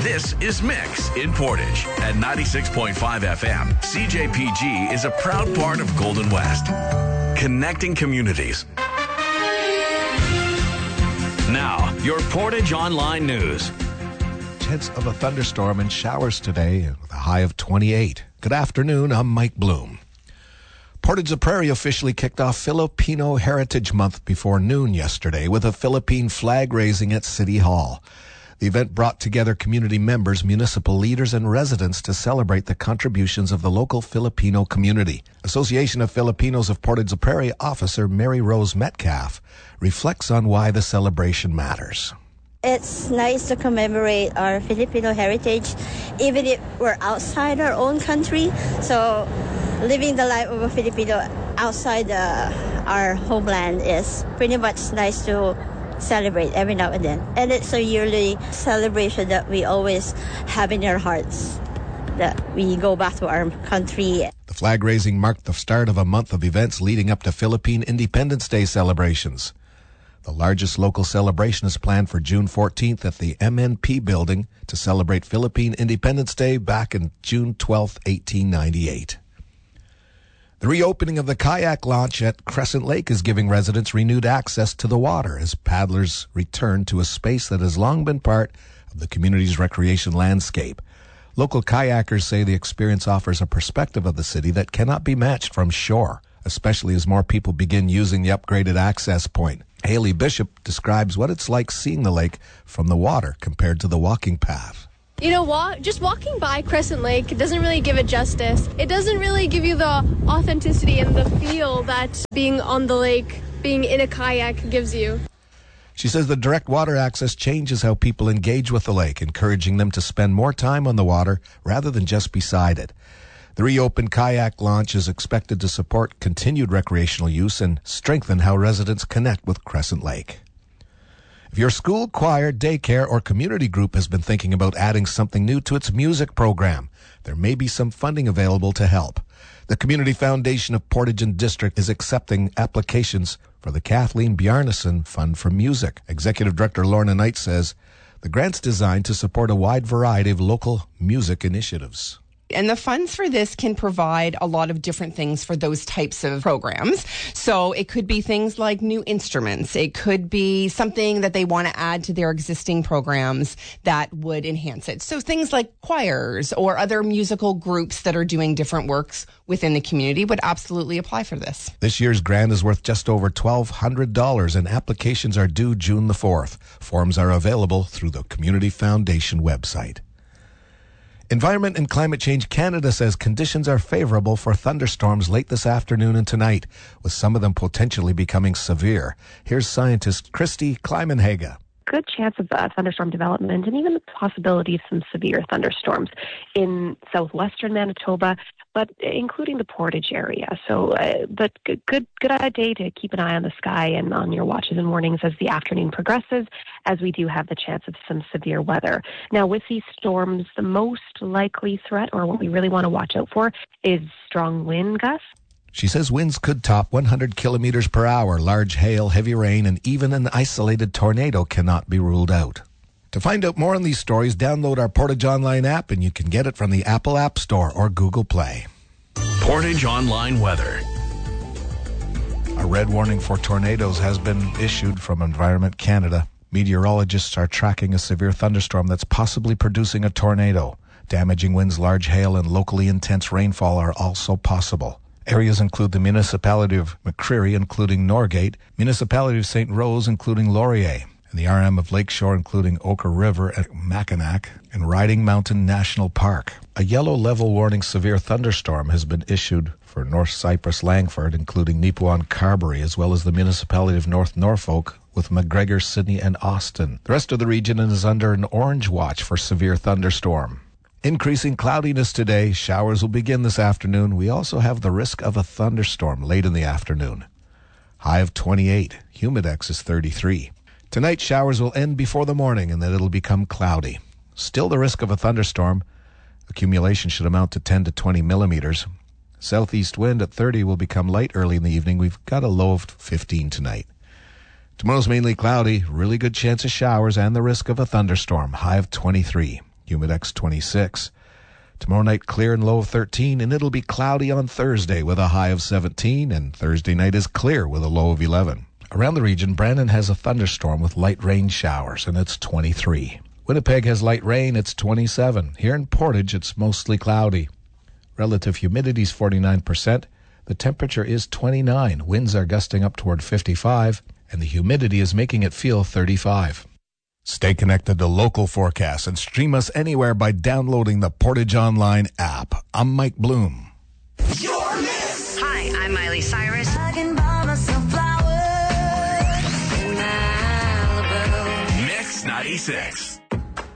This is Mix in Portage at 96.5 FM. CJPG is a proud part of Golden West, connecting communities. Now, your Portage Online News. Chance of a thunderstorm and showers today with a high of 28. Good afternoon, I'm Mike Bloom. Portage la Prairie officially kicked off Filipino Heritage Month before noon yesterday with a Philippine flag raising at City Hall. The event brought together community members, municipal leaders, and residents to celebrate the contributions of the local Filipino community. Association of Filipinos of Portage la Prairie officer Mary Rose Metcalf reflects on why the celebration matters. It's nice to commemorate our Filipino heritage, even if we're outside our own country. So living the life of a Filipino outside our homeland is pretty much nice to celebrate every now and then. And it's a yearly celebration that we always have in our hearts, that we go back to our country. The flag raising marked the start of a month of events leading up to Philippine Independence Day celebrations. The largest local celebration is planned for June 14th at the MNP building to celebrate Philippine Independence Day back in June 12, 1898. The reopening of the kayak launch at Crescent Lake is giving residents renewed access to the water as paddlers return to a space that has long been part of the community's recreation landscape. Local kayakers say the experience offers a perspective of the city that cannot be matched from shore, especially as more people begin using the upgraded access point. Haley Bishop describes what it's like seeing the lake from the water compared to the walking path. You know, just walking by Crescent Lake doesn't really give it justice. It doesn't really give you the authenticity and the feel that being on the lake, being in a kayak gives you. She says the direct water access changes how people engage with the lake, encouraging them to spend more time on the water rather than just beside it. The reopened kayak launch is expected to support continued recreational use and strengthen how residents connect with Crescent Lake. If your school, choir, daycare, or community group has been thinking about adding something new to its music program, there may be some funding available to help. The Community Foundation of Portage and District is accepting applications for the Kathleen Bjarnason Fund for Music. Executive Director Lorna Knight says the grant's designed to support a wide variety of local music initiatives. And the funds for this can provide a lot of different things for those types of programs. So it could be things like new instruments. It could be something that they want to add to their existing programs that would enhance it. So things like choirs or other musical groups that are doing different works within the community would absolutely apply for this. This year's grant is worth just over $1,200 and applications are due June the 4th. Forms are available through the Community Foundation website. Environment and Climate Change Canada says conditions are favorable for thunderstorms late this afternoon and tonight, with some of them potentially becoming severe. Here's scientist Christy Kleimenhaga. Good chance of thunderstorm development and even the possibility of some severe thunderstorms in southwestern Manitoba, but including the Portage area. So, but good day to keep an eye on the sky and on your watches and warnings as the afternoon progresses, as we do have the chance of some severe weather. Now, with these storms, the most likely threat, or what we really want to watch out for, is strong wind gusts. She says winds could top 100 kilometers per hour. Large hail, heavy rain, and even an isolated tornado cannot be ruled out. To find out more on these stories, download our Portage Online app, and you can get it from the Apple App Store or Google Play. Portage Online weather. A red warning for tornadoes has been issued from Environment Canada. Meteorologists are tracking a severe thunderstorm that's possibly producing a tornado. Damaging winds, large hail, and locally intense rainfall are also possible. Areas include the municipality of McCreary, including Norgate, municipality of St. Rose, including Laurier, and the RM of Lakeshore, including Oka River and Mackinac, and Riding Mountain National Park. A yellow level warning severe thunderstorm has been issued for North Cypress Langford, including Neepawan Carberry, as well as the municipality of North Norfolk, with McGregor, Sydney, and Austin. The rest of the region is under an orange watch for severe thunderstorm. Increasing cloudiness today. Showers will begin this afternoon. We also have the risk of a thunderstorm late in the afternoon. High of 28. Humidex is 33. Tonight, showers will end before the morning and then it'll become cloudy. Still the risk of a thunderstorm. Accumulation should amount to 10 to 20 millimeters. Southeast wind at 30 will become light early in the evening. We've got a low of 15 tonight. Tomorrow's mainly cloudy. Really good chance of showers and the risk of a thunderstorm. High of 23. Humidex 26. Tomorrow night, clear and low of 13, and it'll be cloudy on Thursday with a high of 17, and Thursday night is clear with a low of 11. Around the region, Brandon has a thunderstorm with light rain showers, and it's 23. Winnipeg has light rain, it's 27. Here in Portage, it's mostly cloudy. Relative humidity is 49%. The temperature is 29. Winds are gusting up toward 55, and the humidity is making it feel 35. Stay connected to local forecasts and stream us anywhere by downloading the Portage Online app. I'm Mike Bloom. Hi, I'm Miley Cyrus. Mix 96.